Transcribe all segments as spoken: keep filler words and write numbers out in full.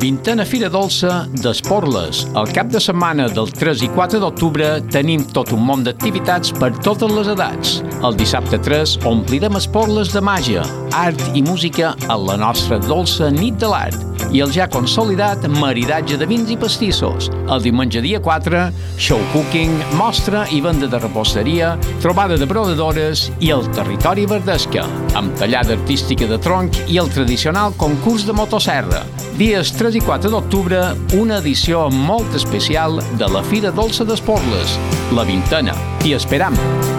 Vintena Fira Dolça d'Esporles. El cap de setmana del tres i quatre d'octubre tenim tot un munt d'activitats per totes les edats. El dissabte tres omplirem Esporles de màgia, art i música a la nostra dolça nit de l'art i el ja consolidat maridatge de vins i pastissos. El diumenge dia quatre, show cooking, mostra i venda de reposteria, trobada de brodadores i el territori verdesca, amb tallada artística de tronc i el tradicional concurs de motosserra. Dies tres i quatre d'octubre, una edició molt especial de la Fira Dolça d'Esporles, la vintena. T'hi esperam!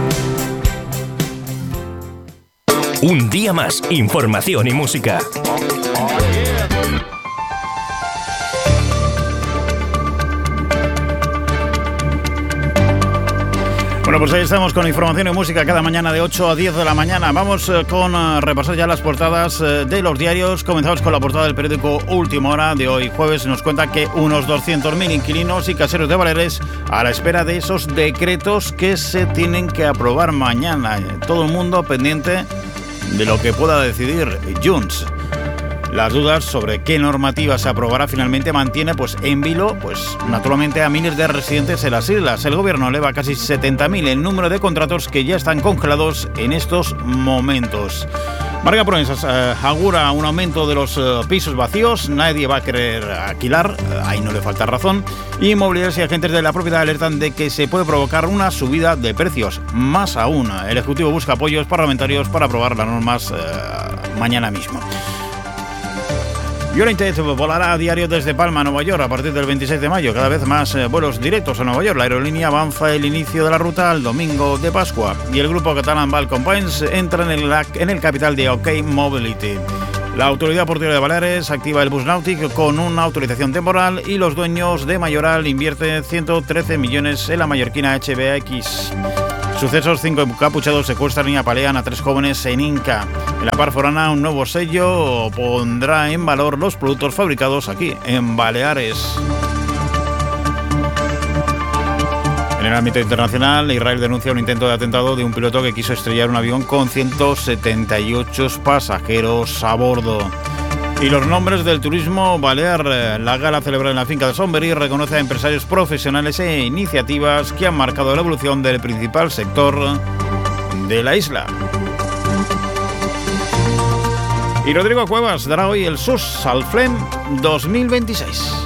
Un día más, información y música. Bueno, pues ahí estamos con información y música cada mañana de ocho a diez de la mañana. Vamos eh, con eh, repasar ya las portadas eh, de los diarios. Comenzamos con la portada del periódico Última Hora de hoy jueves. Nos cuenta que unos doscientos mil inquilinos y caseros de Baleares a la espera de esos decretos que se tienen que aprobar mañana. Todo el mundo pendiente de lo que pueda decidir Junts. Las dudas sobre qué normativa se aprobará finalmente mantiene pues en vilo, pues naturalmente a miles de residentes en las islas. El gobierno eleva casi setenta mil el número de contratos que ya están congelados en estos momentos. Marca Provenças eh, augura un aumento de los eh, pisos vacíos, nadie va a querer alquilar, eh, ahí no le falta razón. Y inmobiliarios y agentes de la propiedad alertan de que se puede provocar una subida de precios. Más aún, el Ejecutivo busca apoyos parlamentarios para aprobar las normas eh, mañana mismo. United volará a diario desde Palma a Nueva York a partir del veintiséis de mayo. Cada vez más eh, vuelos directos a Nueva York. La aerolínea avanza el inicio de la ruta al domingo de Pascua. Y el grupo catalán Balcom Pines entra en el, en el capital de OK Mobility. La Autoridad Portuaria de Baleares activa el bus náutico con una autorización temporal y los dueños de Mayoral invierten ciento trece millones en la mallorquina H B X. Sucesos: cinco encapuchados secuestran y apalean a tres jóvenes en Inca. En la par forana, un nuevo sello pondrá en valor los productos fabricados aquí, en Baleares. En el ámbito internacional, Israel denuncia un intento de atentado de un piloto que quiso estrellar un avión con ciento setenta y ocho pasajeros a bordo. Y los nombres del turismo balear. La gala celebrada en la finca de Somberí reconoce a empresarios profesionales e iniciativas que han marcado la evolución del principal sector de la isla. Y Rodrigo Cuevas dará hoy el S U S Salflem dos mil veintiséis.